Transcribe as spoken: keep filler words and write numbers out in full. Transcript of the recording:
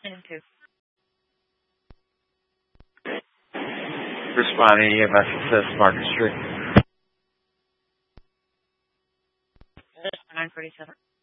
And two. Responding E M S Assist, Market Street. nine forty-seven.